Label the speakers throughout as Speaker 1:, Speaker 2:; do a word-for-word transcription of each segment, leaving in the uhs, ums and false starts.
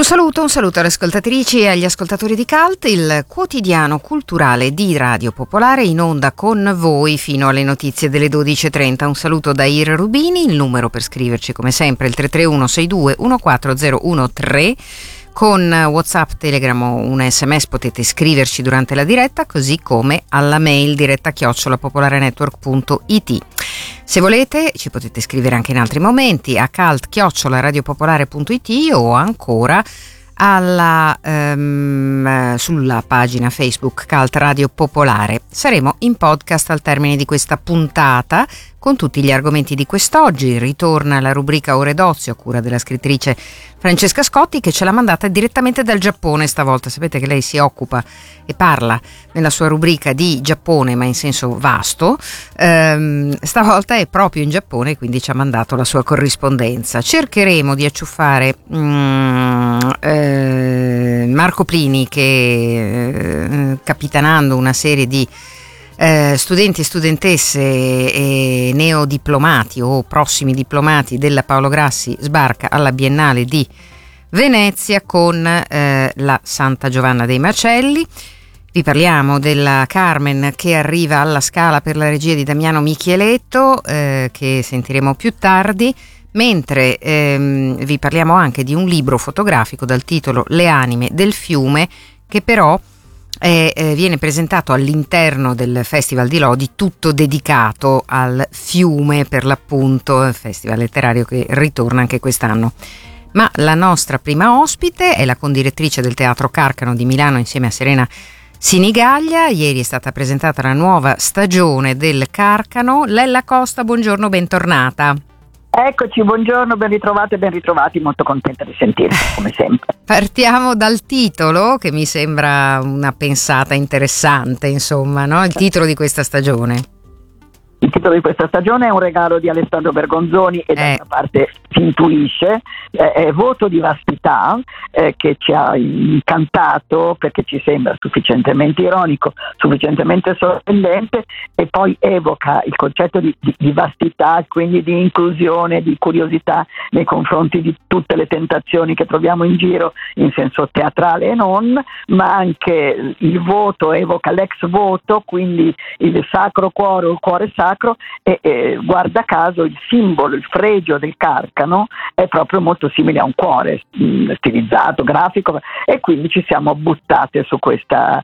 Speaker 1: Un saluto, un saluto alle ascoltatrici e agli ascoltatori di Cult, il quotidiano culturale di Radio Popolare, in onda con voi fino alle notizie delle dodici e trenta. Un saluto da Ira Rubini, il numero per scriverci come sempre il tre tre uno sei due uno quattro zero uno tre. Con WhatsApp, Telegram o un sms potete scriverci durante la diretta, così come alla mail diretta chiocciola popolarenetwork punto it. Se volete ci potete scrivere anche in altri momenti a cult chiocciola radiopopolare punto it o ancora alla, um, sulla pagina Facebook Cult Radio Popolare. Saremo in podcast al termine di questa puntata con tutti gli argomenti di quest'oggi. Ritorna la rubrica Ore d'Ozio a cura della scrittrice Francesca Scotti, che ce l'ha mandata direttamente dal Giappone stavolta. Sapete che lei si occupa e parla nella sua rubrica di Giappone, ma in senso vasto. Ehm, stavolta è proprio in Giappone, quindi ci ha mandato la sua corrispondenza. Cercheremo di acciuffare mm, eh, Marco Plini, che eh, capitanando una serie di Eh, studenti e studentesse e neodiplomati o prossimi diplomati della Paolo Grassi sbarca alla Biennale di Venezia con eh, la Santa Giovanna dei Macelli. Vi parliamo della Carmen che arriva alla Scala per la regia di Damiano Micheletto, eh, che sentiremo più tardi, mentre ehm, vi parliamo anche di un libro fotografico dal titolo Le anime del fiume, che però Eh, eh, viene presentato all'interno del Festival di Lodi, tutto dedicato al fiume, per l'appunto, festival letterario che ritorna anche quest'anno. Ma la nostra prima ospite è la condirettrice del Teatro Carcano di Milano insieme a Serena Sinigaglia. Ieri è stata presentata la nuova stagione del Carcano. Lella Costa, buongiorno, bentornata.
Speaker 2: Eccoci, buongiorno, ben ritrovate, ben ritrovati, molto contenta di sentirvi come sempre.
Speaker 1: Partiamo dal titolo, che mi sembra una pensata interessante, insomma, no? Il titolo di questa stagione.
Speaker 2: Il titolo di questa stagione è un regalo di Alessandro Bergonzoni e
Speaker 1: eh.
Speaker 2: d'altra parte si intuisce, eh, è Voto di vastità, eh, che ci ha incantato perché ci sembra sufficientemente ironico, sufficientemente sorprendente, e poi evoca il concetto di, di, di vastità, quindi di inclusione, di curiosità nei confronti di tutte le tentazioni che troviamo in giro in senso teatrale e non, ma anche il voto evoca l'ex voto, quindi il sacro cuore o il cuore sacro. E, e guarda caso il simbolo, il fregio del Carcano è proprio molto simile a un cuore, mh, stilizzato, grafico, e quindi ci siamo buttate su questa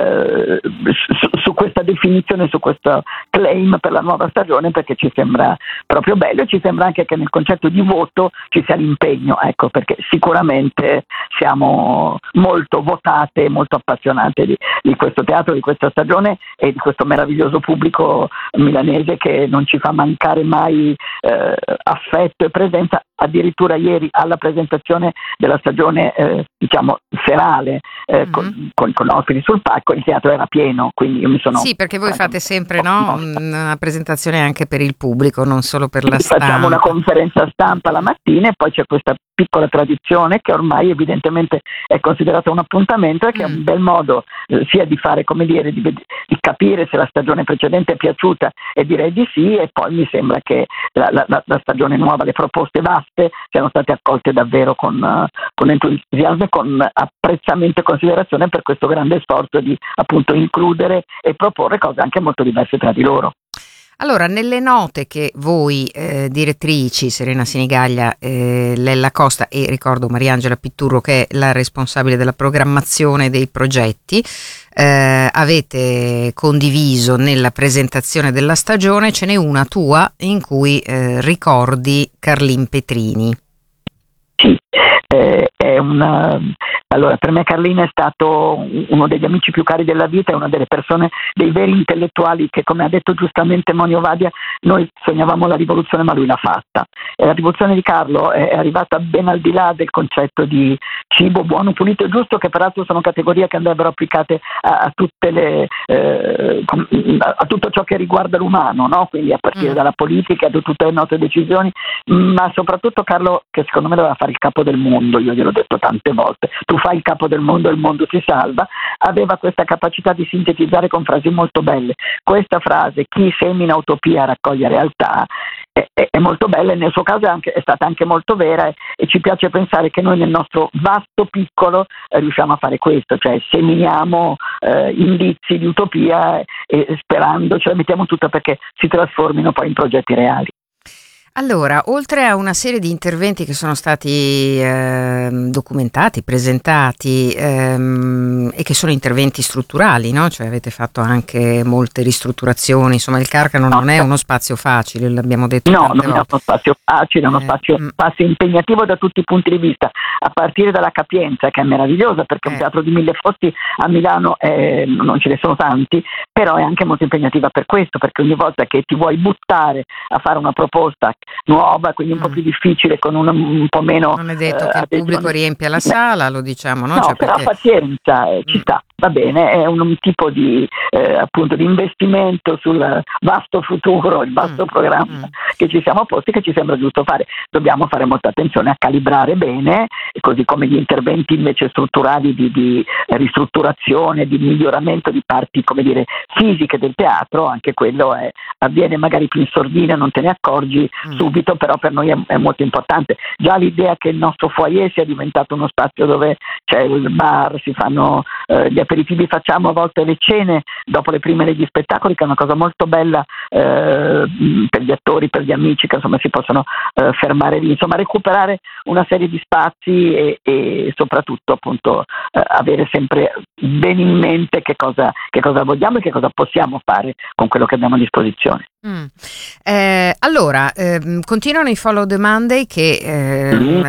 Speaker 2: eh, su, su questa definizione, su questo claim per la nuova stagione, perché ci sembra proprio bello, e ci sembra anche che nel concetto di voto ci sia l'impegno, ecco, perché sicuramente siamo molto votate, molto appassionate di, di questo teatro, di questa stagione e di questo meraviglioso pubblico milanese che non ci fa mancare mai eh, affetto e presenza. Addirittura ieri alla presentazione della stagione eh, diciamo serale eh, mm-hmm. con, con, con ospiti sul palco, il teatro era pieno, quindi io mi sono...
Speaker 1: Sì, perché voi fate sempre no, una presentazione anche per il pubblico, non solo per la stampa.
Speaker 2: Facciamo una conferenza stampa la mattina e poi c'è questa piccola tradizione che ormai evidentemente è considerata un appuntamento e che mm. è un bel modo eh, sia di fare, come dire, di, di capire se la stagione precedente è piaciuta, e direi di sì, e poi mi sembra che la, la, la stagione nuova, le proposte vaste siano state accolte davvero con, uh, con entusiasmo e con apprezzamento e considerazione per questo grande sforzo di appunto includere e proporre cose anche molto diverse tra di loro.
Speaker 1: Allora, nelle note che voi eh, direttrici, Serena Sinigaglia, eh, Lella Costa e ricordo Mariangela Pitturro, che è la responsabile della programmazione dei progetti, eh, avete condiviso nella presentazione della stagione, ce n'è una tua in cui eh, ricordi Carlin Petrini.
Speaker 2: Sì, eh, è una... Allora, per me Carlin è stato uno degli amici più cari della vita, è una delle persone, dei veri intellettuali che, come ha detto giustamente Monio Vadia, noi sognavamo la rivoluzione ma lui l'ha fatta. E la rivoluzione di Carlo è arrivata ben al di là del concetto di cibo buono, pulito e giusto, che peraltro sono categorie che andrebbero applicate a, a tutte le eh, a tutto ciò che riguarda l'umano, no? Quindi a partire mm. dalla politica, da tutte le nostre decisioni, ma soprattutto Carlo, che secondo me doveva fare il capo del mondo, io gliel'ho detto tante volte, tu fai il capo del mondo e il mondo si salva, aveva questa capacità di sintetizzare con frasi molto belle. Questa frase, chi semina utopia raccoglie realtà, è, è, è molto bella, e nel suo caso è, anche, è stata anche molto vera, e, e ci piace pensare che noi nel nostro vasto piccolo eh, riusciamo a fare questo, cioè seminiamo eh, indizi di utopia e, e sperando, ce la mettiamo tutta perché si trasformino poi in progetti reali.
Speaker 1: Allora, oltre a una serie di interventi che sono stati eh, documentati, presentati ehm, e che sono interventi strutturali, no? Cioè avete fatto anche molte ristrutturazioni, insomma il Carcano no, non è uno spazio facile, l'abbiamo detto
Speaker 2: no,
Speaker 1: tante
Speaker 2: non
Speaker 1: volte.
Speaker 2: è uno spazio facile, è uno
Speaker 1: eh,
Speaker 2: spazio,
Speaker 1: mm.
Speaker 2: spazio impegnativo da tutti i punti di vista, a partire dalla capienza, che è meravigliosa perché
Speaker 1: eh.
Speaker 2: un teatro di mille posti a Milano eh, non ce ne sono tanti, però è anche molto impegnativa per questo, perché ogni volta che ti vuoi buttare a fare una proposta nuova, quindi un
Speaker 1: mm.
Speaker 2: po' più difficile, con un, un po' meno
Speaker 1: non è detto
Speaker 2: eh,
Speaker 1: che il
Speaker 2: adesione.
Speaker 1: pubblico riempia la sala, lo diciamo, no?
Speaker 2: No,
Speaker 1: Cioè,
Speaker 2: però
Speaker 1: perché...
Speaker 2: pazienza, eh, ci
Speaker 1: mm.
Speaker 2: sta, va bene, è un, un tipo di eh, appunto di investimento sul vasto futuro, il vasto
Speaker 1: mm.
Speaker 2: programma
Speaker 1: Mm.
Speaker 2: che ci siamo posti, che ci sembra giusto fare. Dobbiamo fare molta attenzione a calibrare bene, così come gli interventi invece strutturali di, di ristrutturazione, di miglioramento di parti, come dire, fisiche del teatro, anche quello è, avviene magari più in sordina, non te ne accorgi
Speaker 1: Mm.
Speaker 2: subito, però per noi è, è molto importante. Già l'idea che il nostro foyer sia diventato uno spazio dove c'è il bar, si fanno eh, gli aperitivi, facciamo a volte le cene dopo le prime degli spettacoli, che è una cosa molto bella eh, per gli attori, per gli amici, che insomma si possono eh, fermare lì, insomma recuperare una serie di spazi e, e soprattutto appunto eh, avere sempre bene in mente che cosa, che cosa vogliamo e che cosa possiamo fare con quello che abbiamo a disposizione.
Speaker 1: Mm. Eh, allora, ehm, continuano i Follow the Monday che ehm,
Speaker 2: Mm.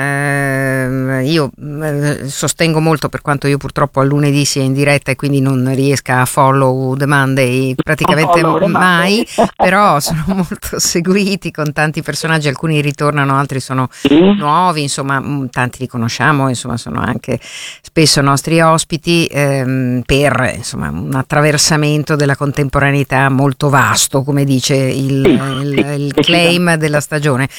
Speaker 1: ehm, io eh, sostengo molto, per quanto io purtroppo al lunedì sia in diretta e quindi non riesca a follow the Monday praticamente
Speaker 2: follow the
Speaker 1: mai,
Speaker 2: Monday.
Speaker 1: però sono molto seguiti con tanti personaggi, alcuni ritornano, altri sono
Speaker 2: Mm.
Speaker 1: nuovi, insomma mh, tanti li conosciamo, insomma sono anche spesso nostri ospiti ehm, per insomma un attraversamento della contemporaneità molto vasto, come dice il,
Speaker 2: Sì,
Speaker 1: il,
Speaker 2: sì,
Speaker 1: il claim della stagione.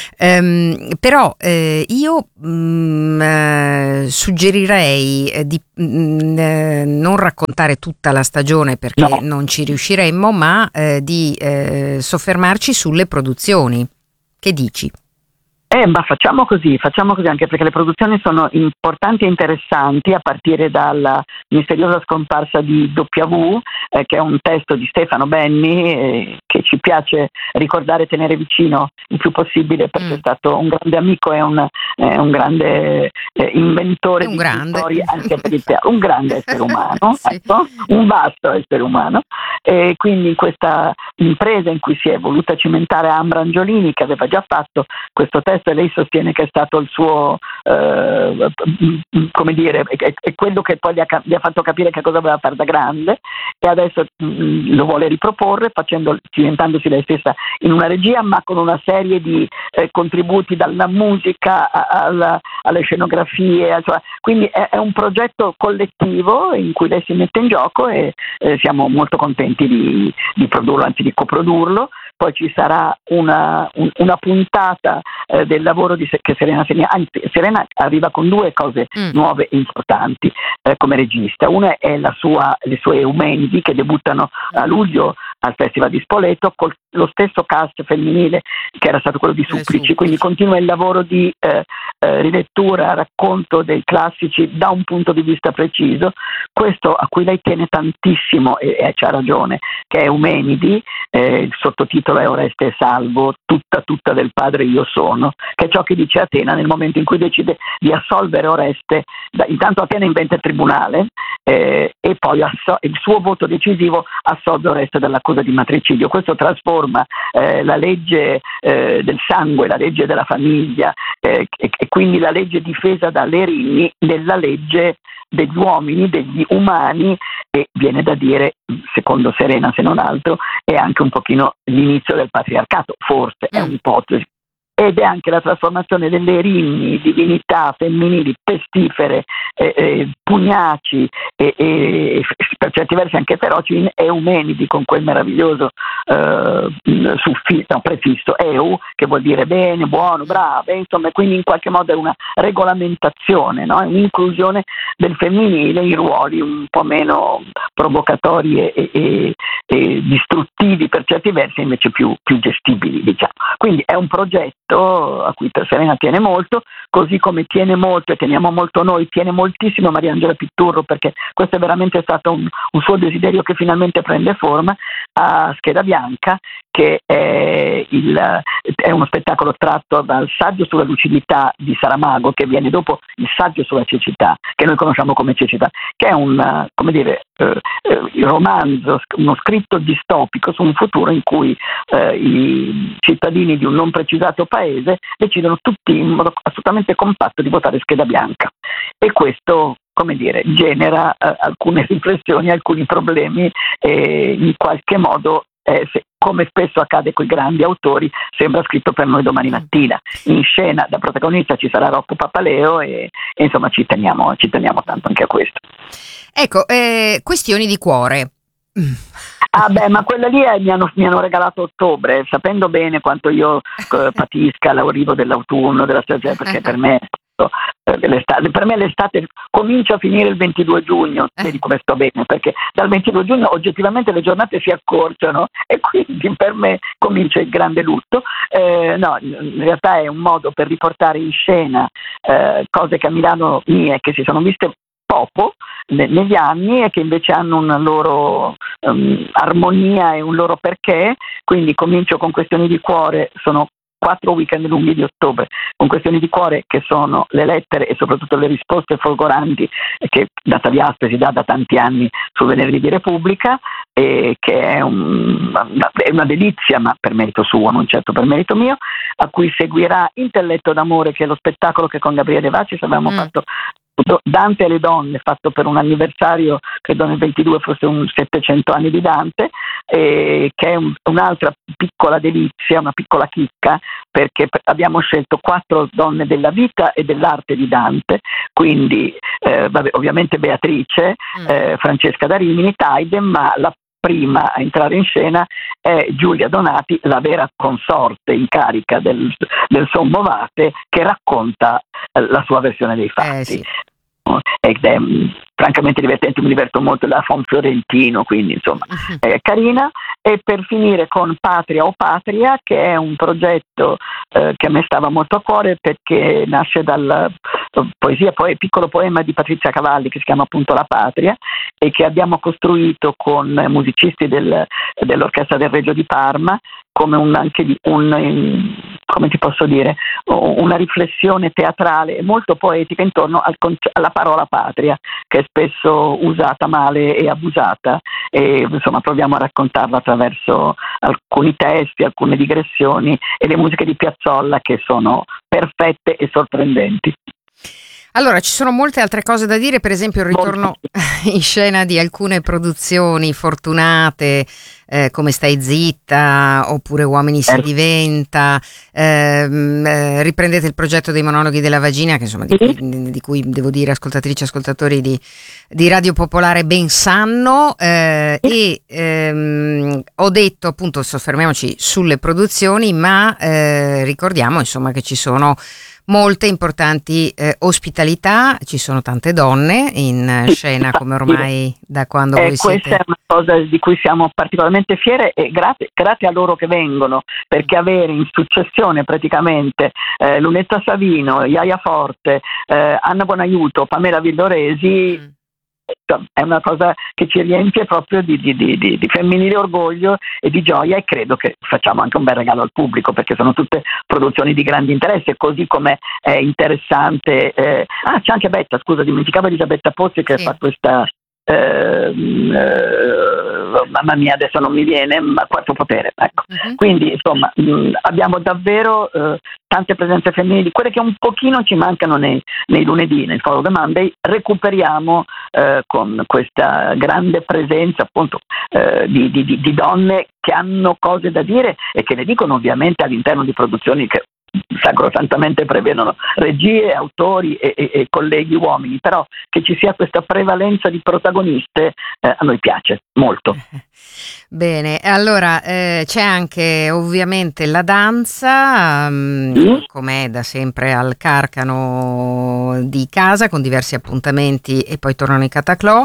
Speaker 1: Ehm, però eh, io mh, eh, suggerirei eh, di mh, eh, non raccontare tutta la stagione perché
Speaker 2: No.
Speaker 1: non ci riusciremmo, ma eh, di eh, soffermarci sulle produzioni. Che dici?
Speaker 2: Eh, ma facciamo così, facciamo così anche perché le produzioni sono importanti e interessanti, a partire dalla misteriosa scomparsa di W, eh, che è un testo di Stefano Benni, eh, che ci piace ricordare e tenere vicino il più possibile, perché
Speaker 1: Mm.
Speaker 2: è stato un grande amico e un, eh, un grande eh, inventore
Speaker 1: È un
Speaker 2: di
Speaker 1: grande.
Speaker 2: storie anche per il teatro, un grande essere umano,
Speaker 1: Sì.
Speaker 2: ecco, un vasto essere umano, e quindi in questa impresa in cui si è voluta cimentare Ambra Angiolini, che aveva già fatto questo testo, e lei sostiene che è stato il suo eh, come dire, è, è quello che poi gli ha, gli ha fatto capire che cosa voleva fare da grande, e adesso mh, lo vuole riproporre facendo, cimentandosi lei stessa in una regia, ma con una serie di eh, contributi dalla musica a, alla, alle scenografie, cioè, quindi è, è un progetto collettivo in cui lei si mette in gioco, e eh, siamo molto contenti di, di produrlo, anzi di coprodurlo. Poi ci sarà una, un, una puntata eh, del lavoro di, che Serena segna, anzi Serena arriva con due cose
Speaker 1: Mm.
Speaker 2: nuove e importanti eh, come regista. Una è la sua, le sue Eumenidi, che debuttano a luglio al Festival di Spoleto con lo stesso cast femminile che era stato quello di
Speaker 1: Le
Speaker 2: Supplici,
Speaker 1: Supplici.
Speaker 2: quindi continua il lavoro di eh, eh, rilettura, racconto dei classici da un punto di vista preciso, questo a cui lei tiene tantissimo, e, e c'ha ragione, che è Eumenidi, eh, il sottotitolo è Oreste e Salvo, tutta tutta del padre io sono, che è ciò che dice Atena nel momento in cui decide di assolvere Oreste. Da, intanto Atena inventa il tribunale eh, e poi asso- il suo voto decisivo assolve Oreste dall'accusa di matricidio. Questo trasforma eh, la legge eh, del sangue, la legge della famiglia eh, e, e quindi la legge difesa dalle Rimini nella legge degli uomini, degli umani, e viene da dire, secondo Serena se non altro, è anche un pochino l'inizio del patriarcato, forse è
Speaker 1: Mm.
Speaker 2: un'ipotesi. ed è anche la trasformazione delle erinni, divinità femminili, pestifere, eh, eh, pugnaci e, e per certi versi anche feroci, in Eumenidi, con quel meraviglioso eh, suffisso, no, prefisso eu, che vuol dire bene, buono, bravo, insomma, quindi in qualche modo è una regolamentazione, no? È un'inclusione del femminile in ruoli un po' meno provocatori e, e, e distruttivi per certi versi, invece più, più gestibili, diciamo. Quindi è un progetto a cui Serena tiene molto, così come tiene molto e teniamo molto noi, tiene moltissimo Mariangela Pitturro, perché questo è veramente stato un, un suo desiderio che finalmente prende forma, a Scheda Bianca, che è, il, è uno spettacolo tratto dal saggio sulla lucidità di Saramago, che viene dopo il saggio sulla cecità, che noi conosciamo come Cecità, che è un, come dire, eh, eh, romanzo, uno scritto distopico su un futuro in cui eh, i cittadini di un non precisato paese decidono tutti in modo assolutamente compatto di votare Scheda Bianca, e questo, come dire, genera eh, alcune riflessioni, alcuni problemi, e in qualche modo, eh, se, come spesso accade con i grandi autori, sembra scritto per noi domani mattina. In scena da protagonista ci sarà Rocco Papaleo e, e insomma ci teniamo, ci teniamo tanto anche a questo.
Speaker 1: Ecco, eh, questioni di cuore.
Speaker 2: Ah beh, ma quella lì è, mi, hanno, mi hanno regalato ottobre, sapendo bene quanto io eh, patisca l'arrivo dell'autunno, della stagione, perché per me l'estate, per me l'estate comincia a finire il ventidue giugno, vedi come sto bene, perché dal ventidue giugno oggettivamente le giornate si accorciano e quindi per me comincia il grande lutto. Eh, no, in realtà è un modo per riportare in scena eh, cose che a Milano mie, che si sono viste poco negli anni e che invece hanno una loro um, armonia e un loro perché. Quindi comincio con Questioni di cuore, sono quattro weekend lunghi di ottobre, con Questioni di cuore che sono le lettere e soprattutto le risposte folgoranti che Natalia Aspe si dà da tanti anni sul Venerdì di Repubblica, e che è, un, una, è una delizia, ma per merito suo, non certo per merito mio, a cui seguirà Intelletto d'amore, che è lo spettacolo che con Gabriele Vacis avevamo mm. fatto, Dante e le donne, fatto per un anniversario, credo nel ventidue fosse un settecento anni di Dante, eh, che è un, un'altra piccola delizia, una piccola chicca, perché abbiamo scelto quattro donne della vita e dell'arte di Dante, quindi eh, vabbè, ovviamente Beatrice, eh, Francesca da Rimini, Taide, ma la prima a entrare in scena è Giulia Donati, la vera consorte in carica del, del Sommovate, che racconta eh, la sua versione dei fatti. Eh sì. Ed è francamente divertente, mi diverto molto, la Fon Fiorentino, quindi insomma è carina. E per finire con Patria o Patria, che è un progetto eh, che a me stava molto a cuore, perché nasce dal poesia, poi piccolo poema di Patrizia Cavalli che si chiama appunto La Patria, e che abbiamo costruito con musicisti del, dell'Orchestra del Regio di Parma, come un, anche di un, come ti posso dire, una riflessione teatrale e molto poetica intorno al conce- alla parola patria, che è spesso usata male e abusata, e insomma proviamo a raccontarla attraverso alcuni testi, alcune digressioni e le musiche di Piazzolla, che sono perfette e sorprendenti.
Speaker 1: Allora, ci sono molte altre cose da dire, per esempio il ritorno in scena di alcune produzioni fortunate, eh, come Stai zitta, oppure Uomini si diventa, ehm, eh, riprendete il progetto dei monologhi della vagina, che insomma di cui, di cui devo dire ascoltatrici e ascoltatori di, di Radio Popolare ben sanno, eh, e ehm, ho detto appunto soffermiamoci sulle produzioni, ma eh, ricordiamo insomma che ci sono molte importanti eh, ospitalità, ci sono tante donne in
Speaker 2: sì,
Speaker 1: scena come ormai da quando
Speaker 2: eh,
Speaker 1: voi siete.
Speaker 2: Questa è una cosa di cui siamo particolarmente fiere, e grazie, grazie a loro che vengono, perché avere in successione praticamente eh, Lunetta Savino, Iaia Forte, eh, Anna Buonaiuto, Pamela Villoresi, mm. è una cosa che ci riempie proprio di, di, di, di femminile orgoglio e di gioia, e credo che facciamo anche un bel regalo al pubblico, perché sono tutte produzioni di grande interesse, così come è interessante eh, ah c'è anche Betta, scusa, dimenticavo Elisabetta Pozzi che sì. fa questa eh, eh, mamma mia adesso non mi viene, ma Quarto Potere, ecco. Uh-huh. Quindi insomma mh, abbiamo davvero eh, tante presenze femminili, quelle che un pochino ci mancano nei, nei lunedì, nel Follow the Monday, recuperiamo eh, con questa grande presenza appunto eh, di, di, di donne che hanno cose da dire e che le dicono ovviamente all'interno di produzioni che sacrosantamente prevedono regie, autori e, e, e colleghi uomini, però che ci sia questa prevalenza di protagoniste eh, a noi piace molto.
Speaker 1: Bene, allora eh, c'è anche ovviamente la danza, um,
Speaker 2: Mm.
Speaker 1: com'è da sempre al Carcano di casa, con diversi appuntamenti e poi tornano i Cataclò.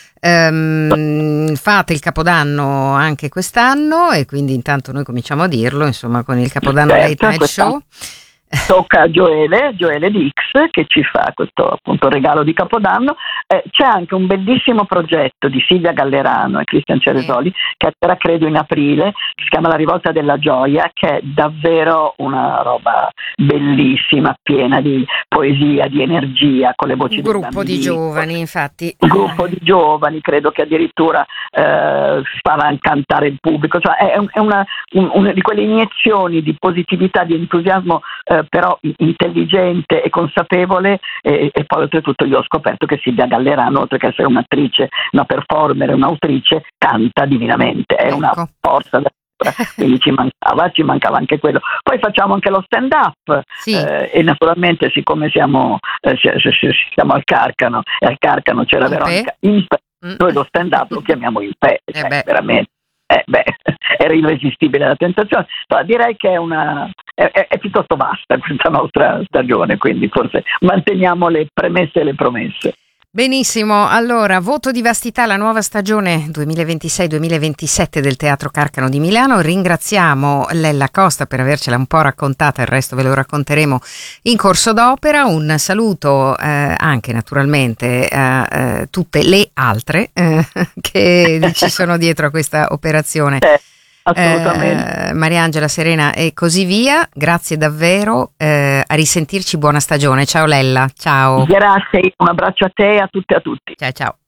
Speaker 1: Um, fate il Capodanno anche quest'anno e quindi intanto noi cominciamo a dirlo, insomma, con il Capodanno
Speaker 2: Certo,
Speaker 1: Late Night
Speaker 2: questa-
Speaker 1: Show.
Speaker 2: Tocca a Gioele, Gioele di X, che ci fa questo appunto regalo di Capodanno. Eh, c'è anche un bellissimo progetto di Silvia Gallerano e Cristian Ceresoli che arriverà credo in aprile, che si chiama La Rivolta della Gioia, che è davvero una roba bellissima, piena di poesia, di energia, con le voci
Speaker 1: Un
Speaker 2: dei
Speaker 1: gruppo di
Speaker 2: bambini.
Speaker 1: giovani, infatti.
Speaker 2: Un gruppo di giovani, credo che addirittura eh, farà cantare il pubblico, cioè è, è una, un- una di quelle iniezioni di positività, di entusiasmo, eh, però intelligente e consapevole, e, e poi oltretutto io ho scoperto che Silvia Gallerano, oltre che essere un'attrice, una performer, un'autrice, canta divinamente, è una
Speaker 1: Ecco.
Speaker 2: forza da quindi ci mancava, ci mancava anche quello. Poi facciamo anche lo stand up,
Speaker 1: Sì.
Speaker 2: eh, e naturalmente siccome siamo, eh, si- si- si- siamo al Carcano e al Carcano c'era
Speaker 1: Impe?
Speaker 2: Veronica Impe,
Speaker 1: Mm.
Speaker 2: noi lo stand up lo chiamiamo Impe,
Speaker 1: Eh
Speaker 2: cioè,
Speaker 1: beh.
Speaker 2: veramente eh, beh, era irresistibile la tentazione. Ma direi che è una è, è- è piuttosto vasta questa nostra stagione, quindi forse manteniamo le premesse e le promesse.
Speaker 1: Benissimo, allora voto di vastità la nuova stagione duemilaventisei duemilaventisette del Teatro Carcano di Milano. Ringraziamo Lella Costa per avercela un po' raccontata, il resto ve lo racconteremo in corso d'opera. Un saluto eh, anche naturalmente a eh, tutte le altre eh, che ci sono dietro a questa operazione.
Speaker 2: Eh, assolutamente.
Speaker 1: Eh, Mariangela, Serena e così via. Grazie davvero, eh, a risentirci, buona stagione. Ciao Lella, ciao.
Speaker 2: Grazie, un abbraccio a te e a tutte e a tutti.
Speaker 1: Ciao ciao.